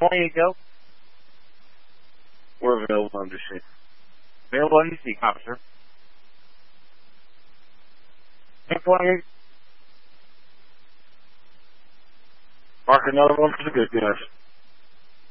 28 go. We're available under C. Available on DC, copy, sir. 28. Mark another one for the good guys.